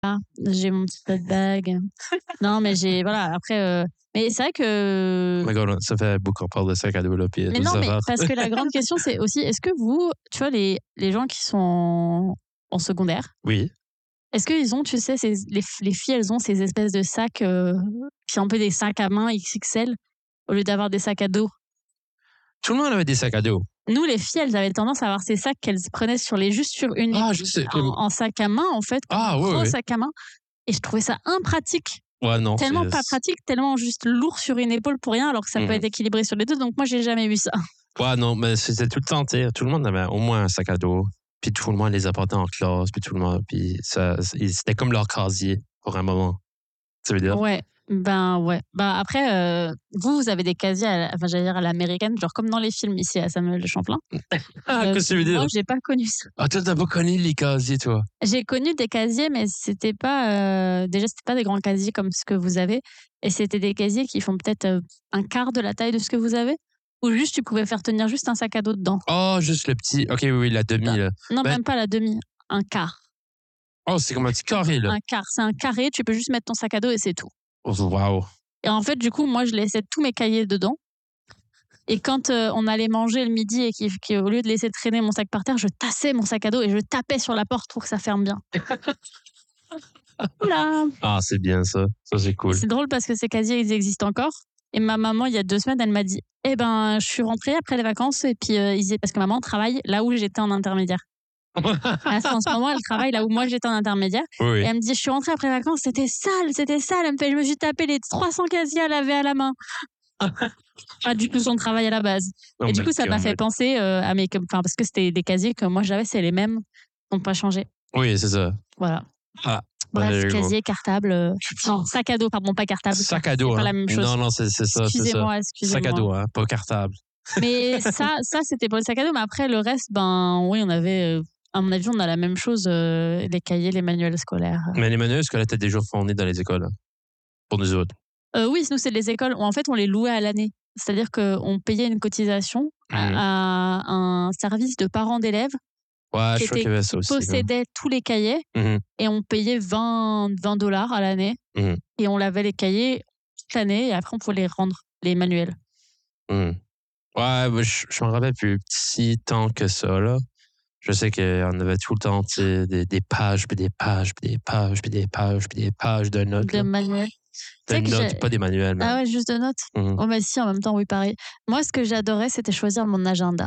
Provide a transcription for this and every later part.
j'ai mon petit tote bag. Non, mais voilà, après, mais c'est vrai Oh my que. God, ça fait beaucoup qu'on parle de sac à dos, là, puis Mais d'autres non, mais affaires. parce que la grande question, c'est aussi, est-ce que vous, tu vois, les gens qui sont en secondaire, Oui. est-ce qu'ils ont, tu sais, les filles, elles ont ces espèces de sacs, qui sont un peu des sacs à main XXL, au lieu d'avoir des sacs à dos? Tout le monde avait des sacs à dos. Nous, les filles, elles avaient tendance à avoir ces sacs qu'elles prenaient juste sur une Ah, je sais. en sac à main, en fait, Ah, oui, gros oui. sac à main, et je trouvais ça impratique. Ouais, non, Tellement pas pratique, tellement juste lourd sur une épaule pour rien, alors que ça peut être équilibré sur les deux, donc moi, j'ai jamais eu ça. Ouais, non, mais c'était tout le temps, tu sais, tout le monde avait au moins un sac à dos. Puis tout le monde les apportait en classe, puis tout le monde, puis c'était comme leur casier pour un moment. Ça veut dire? Ouais, ben, ouais. Ben, après, vous avez des casiers enfin, j'allais dire à l'américaine, genre comme dans les films ici à Samuel de Champlain. Ah, qu'est-ce que tu veux dire? Moi, j'ai pas connu ça. Ah, toi, t'as pas connu les casiers, toi? J'ai connu des casiers, mais c'était pas, déjà, c'était pas des grands casiers comme ce que vous avez, et c'était des casiers qui font peut-être, un quart de la taille de ce que vous avez, ou juste tu pouvais faire tenir juste un sac à dos dedans. Oh, juste le petit. OK, oui, oui, la demi, là. Non, Ben, même pas la demi, un quart. oh, c'est comme un petit carré, là. Un quart, c'est un carré, tu peux juste mettre ton sac à dos et c'est tout. Oh, wow. Et en fait, du coup, moi, je laissais tous mes cahiers dedans. Et quand on allait manger le midi et qu'au lieu de laisser traîner mon sac par terre, je tassais mon sac à dos et je tapais sur la porte pour que ça ferme bien. Oula. Ah, c'est bien, ça. Ça, c'est cool. C'est drôle parce que ces casiers, ils existent encore. Et ma maman, il y a 2 semaines, elle m'a dit: «Eh ben, je suis rentrée après les vacances», et puis, parce que maman travaille là où j'étais en intermédiaire. En ce moment, elle travaille là où moi j'étais en intermédiaire. Oui, Et oui. elle me dit: «Je suis rentrée après les vacances, c'était sale, c'était sale». Elle me fait: «Je me suis tapé les 300 casiers à laver à la main». Pas du tout son travail à la base. Oh Et du my coup, ça m'a fait God. penser, à enfin, parce que c'était des casiers que moi j'avais, c'est les mêmes, qui n'ont pas changé. Oui, c'est ça. Voilà. Ah, Bref, there you go. casier, cartable, non, sac à dos, pardon, pas cartable. Sac à C'est dos, pas hein. la même chose. Non, non, c'est ça, c'est ça. Excusez-moi, Sac à excusez-moi. dos, hein, pas cartable. Mais ça, c'était pour le sac à dos, mais après le reste, ben, oui, on avait, à mon avis, on a la même chose, les cahiers, les manuels scolaires. Mais les manuels scolaires étaient déjà fournis dans les écoles, hein, pour nous autres. Oui, nous, c'est les écoles où en fait, on les louait à l'année. C'est-à-dire qu'on payait une cotisation à un service de parents d'élèves Ouais, je crois qu'il y avait ça qui aussi, là. possédait tous les cahiers, et on payait 20 $ à l'année, Mhm. et on lavait les cahiers toute l'année, et après on pouvait les rendre, les manuels. Mhm. Ouais, bah, je m'en rappelle plus si tant que ça, là. Je sais qu'on avait tout le temps, tu sais, des pages, puis des pages, puis des pages, puis des pages, puis des pages de notes, De là. manuels. De Tu sais que notes, pas des manuels, mais. Ah ouais, juste de notes? Mhm. Oh bah si, en même temps, oui, pareil. Moi, ce que j'adorais, c'était choisir mon agenda.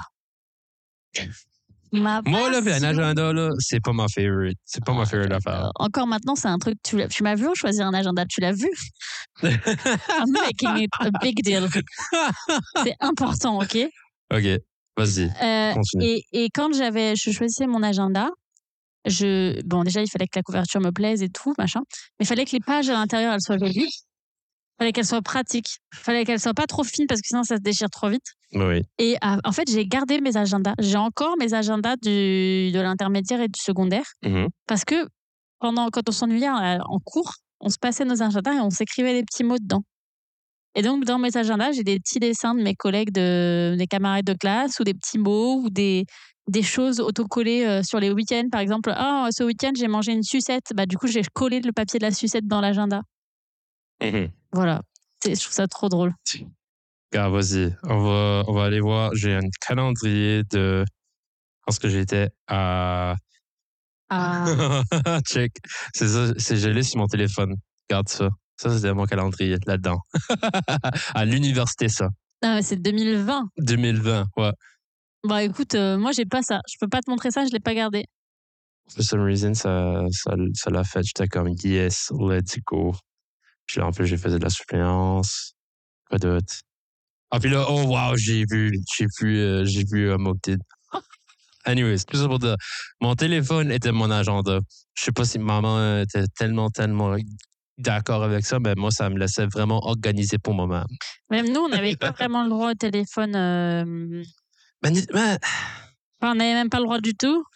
Ma Moi, là, un passion. agenda, là, c'est pas ma favorite. C'est pas ma favorite affaire. Encore maintenant, c'est un truc, tu m'as vu choisir un agenda, tu l'as vu? I'm making it a big deal. C'est important, OK? OK, vas-y, continue. Et quand je choisissais mon agenda, bon, déjà, il fallait que la couverture me plaise et tout, machin, mais il fallait que les pages à l'intérieur, elles soient jolies. Il fallait qu'elles soient pratiques. Il fallait qu'elles soient pas trop fines parce que sinon, ça se déchire trop vite. Oui. Et en fait, j'ai gardé mes agendas. J'ai encore mes agendas de l'intermédiaire et du secondaire, Mhm. parce que quand on s'ennuyait en cours, on se passait nos agendas et on s'écrivait des petits mots dedans. Et donc, dans mes agendas, j'ai des petits dessins de mes collègues, des camarades de classe, ou des petits mots, ou des choses autocollées sur les week-ends. Par exemple, ah, ce week-end, j'ai mangé une sucette. Bah, du coup, j'ai collé le papier de la sucette dans l'agenda. Mhm. Voilà. Je trouve ça trop drôle. Ah, vas-y, on va aller voir. J'ai un calendrier de. Parce que j'étais à. Ah, Check. C'est ça, je l'ai sur mon téléphone. Regarde ça. Ça, c'était mon calendrier là-dedans. À l'université, ça. ah, c'est 2020. 2020, ouais. Bah écoute, moi j'ai pas ça. Je peux pas te montrer ça, je l'ai pas gardé. For some reason, ça l'a fait. J'étais comme, yes, let's go. Puis là, en plus, j'ai fait de la suppléance. Quoi d'autre? Ah, puis là, oh wow, j'ai vu Mocked. Anyways, tout ça pour dire, mon téléphone était mon agenda. Je sais pas si maman était tellement d'accord avec ça, mais moi, ça me laissait vraiment organiser pour moi-même. Même nous, on n'avait pas vraiment le droit au téléphone. Ben, Enfin, on n'avait même pas le droit du tout.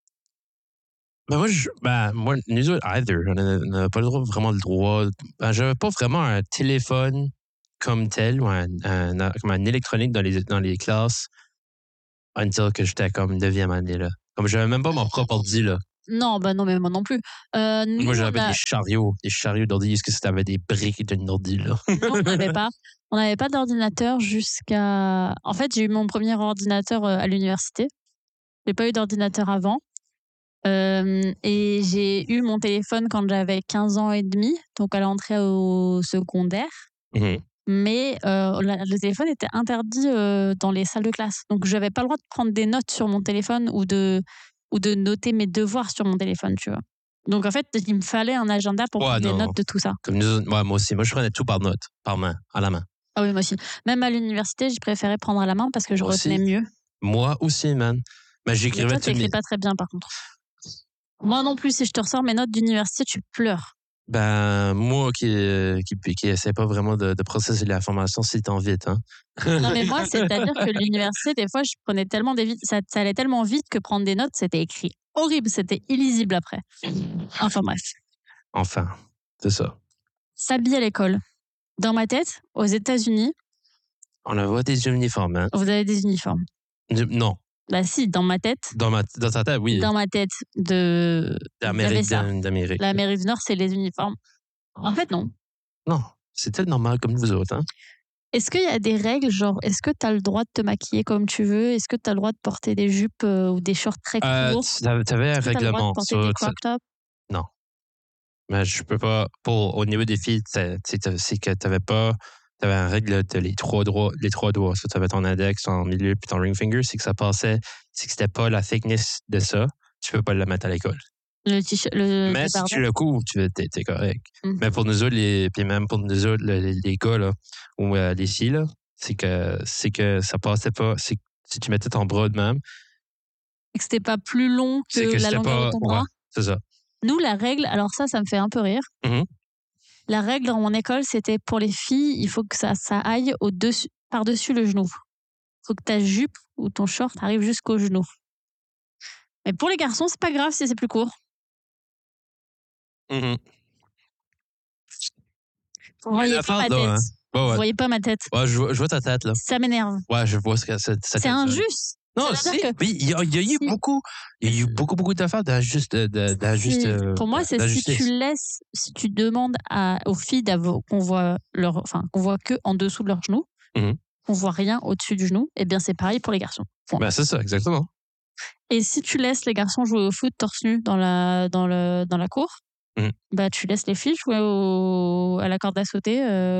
moi, nous autres, either. On n'avait pas vraiment le droit. Ben, j'avais pas vraiment un téléphone comme tel, ou comme un électronique dans les classes, until que j'étais comme 9e année, là. Comme j'avais même pas mon propre ordi, là. Non, bah non, mais moi non plus. Nous, Moi, on j'avais a... des chariots d'ordi. Est-ce que tu avais des briques d'un ordi, là? Non, on n'avait pas d'ordinateur jusqu'à... En fait, j'ai eu mon premier ordinateur à l'université. J'ai pas eu d'ordinateur avant. Et j'ai eu mon téléphone quand j'avais 15 ans et demi, donc à l'entrée au secondaire. Mhm. Mais le téléphone était interdit dans les salles de classe. Donc, je n'avais pas le droit de prendre des notes sur mon téléphone ou de noter mes devoirs sur mon téléphone, tu vois. Donc, en fait, il me fallait un agenda pour Ouais, prendre des non. notes de tout ça. Comme nous, ouais, moi aussi. Moi, je prenais tout par note, par main, à la main. Ah oui, moi aussi. Même à l'université, j'ai préféré prendre à la main parce que je Moi retenais aussi. mieux. Moi aussi, man. Mais Mais j'écrivais toi, tu toutes mes... n'écris pas très bien, par contre. Moi non plus, si je te ressors mes notes d'université, tu pleures. Ben, moi qui essaie pas vraiment de processer l'information si tant vite, hein. Non, mais moi, c'est-à-dire que l'université, des fois, je prenais tellement ça allait tellement vite que prendre des notes, c'était écrit horrible, c'était illisible après. Enfin bref. Enfin, c'est ça. S'habiller à l'école. Dans ma tête, aux États-Unis, On a des uniformes, hein. vous avez des uniformes. Non. Bah si, dans ma tête. Dans ta tête, oui. Dans ma tête il y avait ça. D'Amérique. L'Amérique du Nord, c'est les uniformes. En fait, non. Non, c'était normal comme vous autres, hein. Est-ce qu'il y a des règles, genre, est-ce que tu as le droit de te maquiller comme tu veux? Est-ce que tu as le droit de porter des jupes ou des shorts très courts? T'avais un Est-ce que tu as le droit de règlement porter des crop tops? non. Mais je peux pas, au niveau des filles, c'est que t'avais un règle de les trois doigts. Ça, t'avais ton index, ton milieu, puis ton ring finger. C'est que ça passait, c'est que c'était pas la thickness de ça. Tu peux pas le mettre à l'école. Le t-shirt, le Mais si débardeur? tu le couvres, t'es correct. Mhm. Mais pour nous autres, puis même pour nous autres, les gars, là, ou les filles, là, c'est que ça passait pas. C'est que si tu mettais ton bras de même, Et que c'était pas plus long que c'est que la c'était longueur de pas. ton Ouais, bras? c'est ça. Nous, la règle, alors ça me fait un peu rire. Mhm. La règle dans mon école, c'était pour les filles, il faut que ça aille par-dessus le genou. Il faut que ta jupe ou ton short arrive jusqu'au genou. Mais pour les garçons, c'est pas grave si c'est plus court. Mhm. Vous voyez la pas ma farde, tête. là, hein. Ouais, Vous ouais. voyez pas ma tête. Ouais, je vois ta tête, là. Ça m'énerve. Ouais, je vois ce que ça C'est injuste. Non, Ça veut si, dire que oui, il y a eu beaucoup d'affaires pour moi, c'est si tu demandes aux filles qu'on voit qu'on voit que en dessous de leur genou, Mhm. qu'on voit rien au-dessus du genou, eh bien c'est pareil pour les garçons. Point. Ben, c'est ça, exactement. Et si tu laisses les garçons jouer au foot torse nu dans la cour, Mhm. bah tu laisses les filles jouer à la corde à sauter.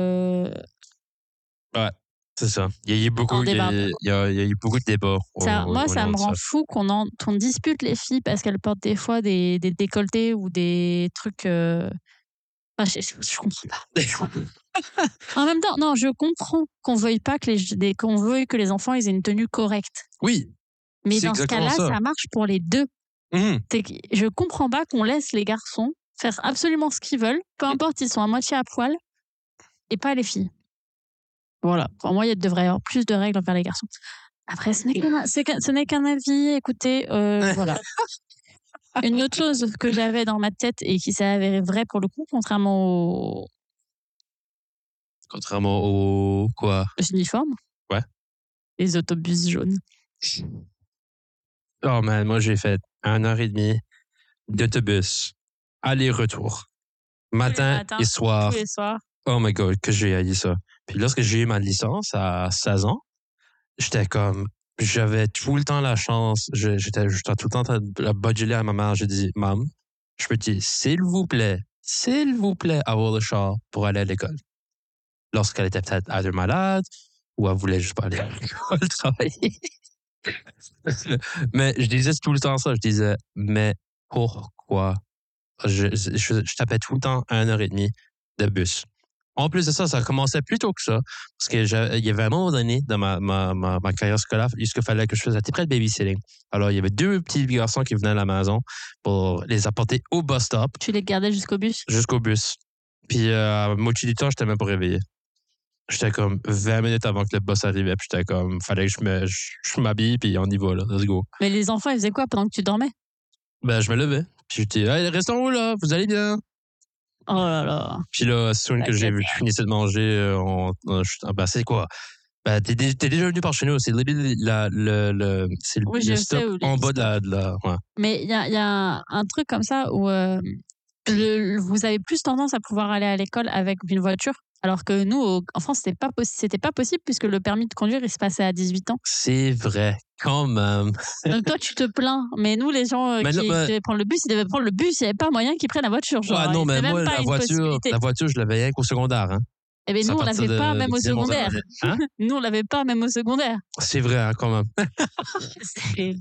Ouais, c'est ça. Il y a eu beaucoup, En il y a, débardeur. il y a, il y a eu beaucoup de débats Moi, au ça nom me de rend ça. fou qu'on dispute les filles parce qu'elles portent des fois des décolletés ou des trucs. Enfin, je comprends pas. En même temps, non, je comprends qu'on veuille pas qu'on veuille que les enfants aient une tenue correcte. Oui, Mais c'est dans ce exactement cas-là, ça. ça marche pour les deux. Mhm. Je comprends pas qu'on laisse les garçons faire absolument ce qu'ils veulent, peu importe, ils sont à moitié à poil, et pas les filles. Voilà. Pour moi, il devrait y avoir plus de règles envers les garçons. Après, ce n'est qu'un avis. Écoutez, voilà. Une autre chose que j'avais dans ma tête et qui s'est avérée vraie pour le coup, contrairement Contrairement au quoi? aux uniformes, Ouais. les autobus jaunes. Oh man, moi j'ai fait 1 heure et demie d'autobus, aller-retour, matin Matins, et soir. tous les soirs. Oh my god, que j'ai haï ça. Puis lorsque j'ai eu ma licence à 16 ans, j'avais tout le temps la chance, j'étais tout le temps en train de baduler à ma mère. J'ai dit, Maman, je peux te dire, s'il vous plaît, avoir le char pour aller à l'école. Lorsqu'elle était peut-être either malade ou elle voulait juste pas aller à l'école travailler. Mais je disais tout le temps ça. Je disais, mais pourquoi? Je tapais tout le temps 1 heure et demie de bus. En plus de ça, ça commençait plus tôt que ça. Parce qu'il y avait un moment donné dans ma carrière scolaire, il fallait que je fasse à peu près de babysitting. Alors, il y avait 2 petits garçons qui venaient à la maison pour les apporter au bus stop. Tu les gardais jusqu'au bus? Jusqu'au bus. Puis, à moitié du temps, j'étais même pas réveillé. J'étais comme 20 minutes avant que le bus arrivait. Puis, j'étais comme, fallait que je m'habille, puis on y va, là. Let's go. Mais les enfants, ils faisaient quoi pendant que tu dormais? Ben, je me levais. Puis, je dis, hey, restons où, là? Vous allez bien? Oh là là. Puis là, soon que je finissais de manger, ben, c'est quoi? Ben, t'es déjà venu par chez nous. C'est c'est Oui, le je stop sais où en bas de la ouais. mais il y a un truc comme ça où, vous avez plus tendance à pouvoir aller à l'école avec une voiture, alors que nous, en France, c'était pas possible puisque le permis de conduire, il se passait à 18 ans. C'est vrai, quand même. Donc toi, tu te plains, mais nous, les gens, Mais là, qui ben, devaient prendre le bus, ils devaient prendre le bus, il y avait pas moyen qu'ils prennent la voiture, ouais, genre, non, mais c'était même moi, pas une possibilité. la voiture, je l'avais rien qu'au secondaire, hein. Eh beh, C'est à nous, on partir l'avait pas même de au 10e, 11e secondaire. année. Hein? Nous, on l'avait pas même au secondaire. C'est vrai, hein, quand même. C'est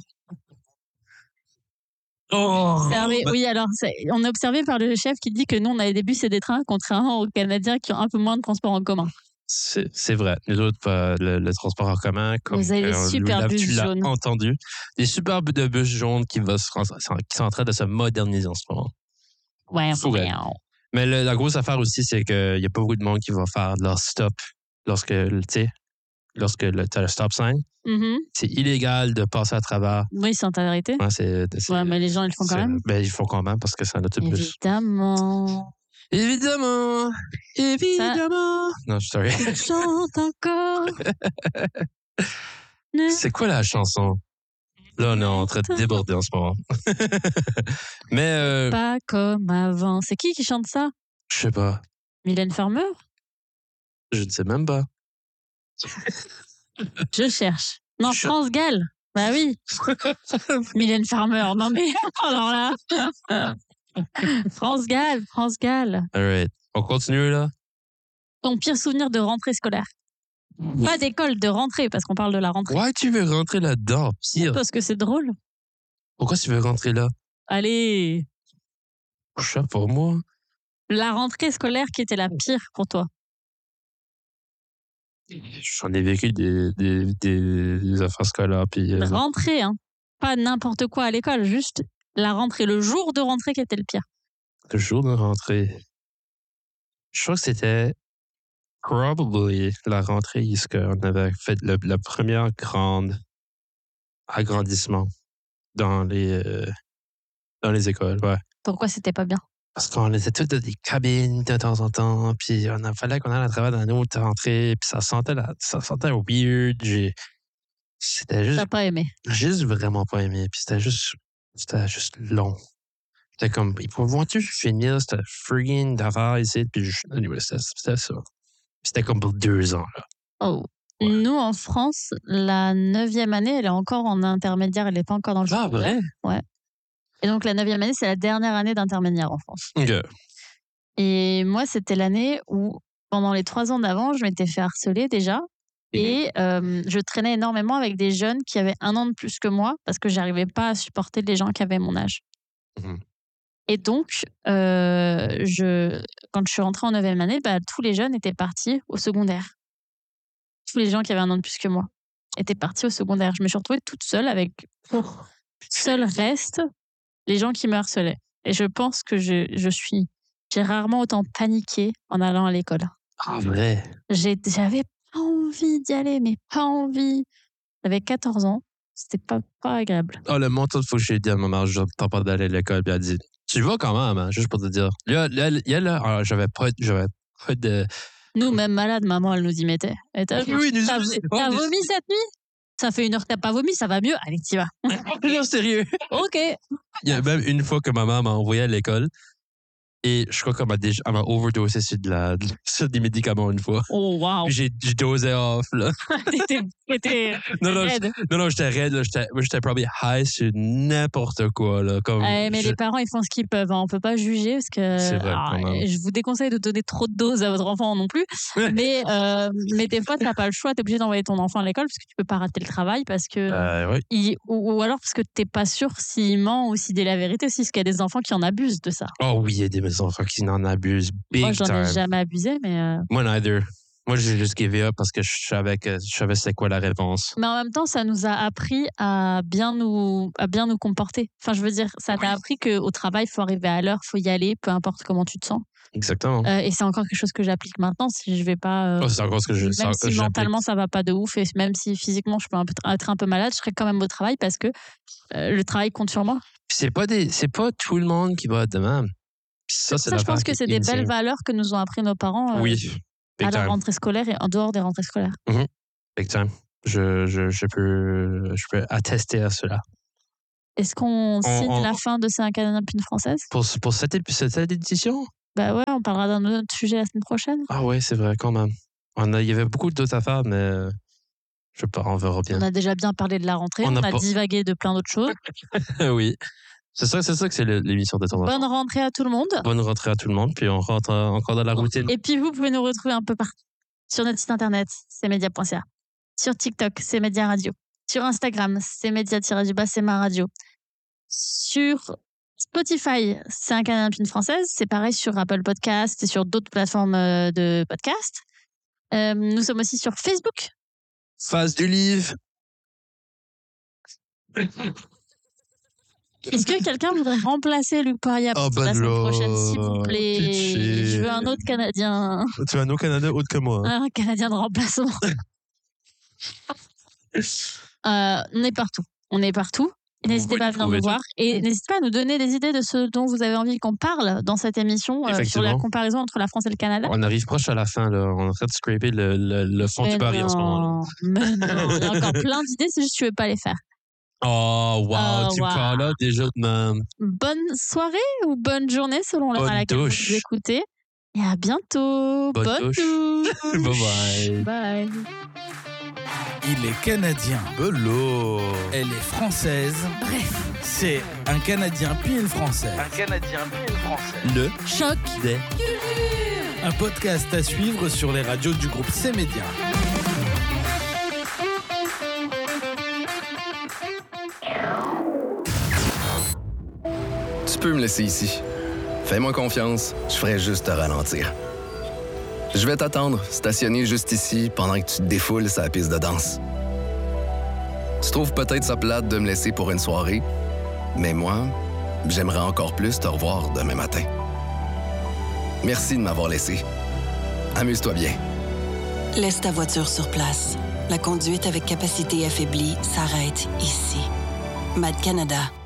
Oh! Ben, oui, alors on est observé par le chef qui dit que nous, on avait des bus et des trains, contrairement aux Canadiens qui ont un peu moins de transports en commun. c'est vrai. Nous autres, le transport en commun, comme Vous avez des super tu bus l'as jaunes. entendu, des super de bus jaunes qui sont en train de se moderniser en ce moment. Ouais, Fou raide. Mais la grosse affaire aussi, c'est qu'il y a pas beaucoup de monde qui va faire leur stop lorsque, tu sais, t'as le stop sign. Mmh. C'est illégal de passer à travers. Oui, sans t'arrêter. Ouais, Ouais, mais les gens, ils le font quand même. ben, ils font quand même parce que c'est un autobus. Évidemment. Évidemment! Ça Évidemment! Non, sorry. je chante encore. Ne C'est quoi la chanson? Là, on est en train de déborder en ce moment. Mais, pas comme avant. C'est qui chante ça? je sais pas. Mylène Farmer? Je ne sais même pas. Je cherche. Non, Je- France Gall. Bah oui, Mylène Farmer. Non mais alors là. France Gall, France Gall. All right. On continue, là? Ton pire souvenir de rentrée scolaire? Pas d'école, de rentrée, parce qu'on parle de la rentrée. Ouais, tu veux rentrer là-dedans? Pire. Parce que c'est drôle. Pourquoi tu veux rentrer là? Allez, Je sais pas, moi. la rentrée scolaire qui était la pire pour toi? J'en ai vécu des affaires scolaires, puis Rentrée, hein. Pas n'importe quoi à l'école, juste la rentrée, le jour de rentrée qui était le pire. le jour de rentrée. Je crois que c'était probably la rentrée où on avait fait le premier grand agrandissement dans dans les écoles, ouais. Pourquoi c'était pas bien? Parce qu'on était tous dans des cabines de temps en temps, puis fallait qu'on aille à travers dans une autre entrée, puis ça sentait weird. C'était T'as pas aimé? juste vraiment pas aimé, puis c'était juste long. C'était comme, il faut-tu finir cette friggin' d'affaires ici, puis anyway, c'était ça. Puis c'était comme pour 2 ans, là. Oh. Ouais. Nous, en France, la 9e année, elle est encore en intermédiaire, elle est pas encore dans le Ah, secondaire. vrai? Ouais. Et donc la 9e année, c'est la dernière année d'intermédiaire en France. OK. Et moi, c'était l'année où, pendant les 3 ans d'avant, je m'étais fait harceler déjà et je traînais énormément avec des jeunes qui avaient 1 an de plus que moi parce que j'arrivais pas à supporter les gens qui avaient mon âge. Mhm. Et donc, quand je suis rentrée en 9e année, bah, tous les jeunes étaient partis au secondaire. Tous les gens qui avaient 1 an de plus que moi étaient partis au secondaire. Je me suis retrouvée toute seule avec pour seul reste les gens qui me harcelaient. Et je pense que j'ai rarement autant paniqué en allant à l'école. Ah, vrai? J'avais pas envie d'y aller, mais pas envie. J'avais 14 ans. C'était pas agréable. Ah, le montant de fois que j'ai dit à ma mère, je t'en pas d'aller à l'école, puis elle dit, tu y vas quand même, hein, juste pour te dire. Là, j'avais pas de. Nous, même malades, maman, elle nous y mettait. Et t'as Oui, nous t'as aussi. t'as vomi cette nuit? Ça fait 1 heure que t'as pas vomi, ça va mieux? Allez, t'y vas. Non, sérieux. OK. Il y a même une fois que ma mère m'a envoyé à l'école et je crois qu'elle m'a overdosé sur des médicaments une fois. Oh, wow. Puis j'ai dosé off, là. T'étais Non, raide. non, j'étais raide, là. J'étais probablement high sur n'importe quoi, là. Comme, Mais les parents, ils font ce qu'ils peuvent, hein. On peut pas juger parce que C'est vrai, quand même. je vous déconseille de donner trop de doses à votre enfant non plus. Mais des fois, t'as pas le choix, t'es obligé d'envoyer ton enfant à l'école parce que tu peux pas rater le travail parce que Oui. ou alors parce que t'es pas sûr s'il ment ou s'il dit la vérité aussi, parce qu'il y a des enfants qui en abusent de ça. Oh oui, il y a des enfants qui en abusent Moi, big j'en ai time. jamais abusé, mais Moi, neither. Moi, j'ai juste give up parce que je savais c'était quoi la réponse. mais en même temps, ça nous a appris à bien nous comporter. Enfin, je veux dire, ça t'a appris qu'au travail, il faut arriver à l'heure, il faut y aller, peu importe comment tu te sens. Exactement. Et c'est encore quelque chose que j'applique maintenant. Si je vais pas, C'est encore ce que même si j'applique. mentalement ça va pas de ouf et même si physiquement je peux être un peu malade, je serai quand même au travail parce que le travail compte sur moi. C'est pas tout le monde qui va être de même. Puis ça, c'est Ça, je l'affaire pense que qui c'est est des insane. belles valeurs que nous ont appris nos parents Oui, big à la time. rentrée scolaire et en dehors des rentrées scolaires. Big time. Je peux attester à cela. Est-ce qu'on signe la fin de C'est un Canadien puis une Française? Pour cette édition? Bah ouais, on parlera d'un autre sujet la semaine prochaine. Ah ouais, c'est vrai, quand même. Il y avait beaucoup d'autres affaires, mais je sais pas, on verra bien. On a déjà bien parlé de la rentrée, on a divagué de plein d'autres choses. Oui. C'est ça que c'est l'émission de temps en temps. Bonne rentrée à tout le monde. Bonne rentrée à tout le monde, puis on rentre encore dans la routine. Et puis vous pouvez nous retrouver un peu partout. Sur notre site internet, cmedia.ca. Sur TikTok, c'est Média Radio. Sur Instagram, c'est Média-du-bas, c'est ma radio. Sur Spotify, c'est un Canadien puis une Française. C'est pareil sur Apple Podcast et sur d'autres plateformes de podcast. Nous sommes aussi sur Facebook. Face du livre. Est-ce que quelqu'un voudrait remplacer Luc Poirier la semaine prochaine, s'il vous plaît? Pitché. Je veux un autre Canadien. Tu veux un autre Canadien autre que moi? Un Canadien de remplacement. On est partout. On est partout. N'hésitez pas à venir nous voir. Et n'hésitez pas à nous donner des idées de ce dont vous avez envie qu'on parle dans cette émission sur la comparaison entre la France et le Canada. On arrive proche à la fin, là. On est en train de scraper le fond du baril en ce moment. Mais non, il y a encore plein d'idées, c'est juste que tu ne veux pas les faire. Oh, wow, tu parles là déjà de même. Bonne soirée ou bonne journée selon l'heure à laquelle vous écoutez. Et à bientôt. Bonne douche. Bye bye. Bye. Il est canadien. Bello. Elle est française. Bref, c'est un Canadien puis une Française. Un Canadien puis une Française. Le choc des cultures. Un podcast à suivre sur les radios du groupe C-Média. Tu peux me laisser ici. Fais-moi confiance, je ferai juste te ralentir. Je vais t'attendre, stationné juste ici, pendant que tu te défoules sur la piste de danse. Tu trouves peut-être ça plate de me laisser pour une soirée, mais moi, j'aimerais encore plus te revoir demain matin. Merci de m'avoir laissé. Amuse-toi bien. Laisse ta voiture sur place. La conduite avec capacité affaiblie s'arrête ici. Mad Canada.